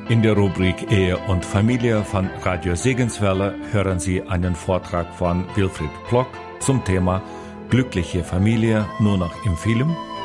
In der Rubrik Ehe und Familie von Radio Segenswelle hören Sie einen Vortrag von Wilfried Plock zum Thema Glückliche Familie nur noch im Film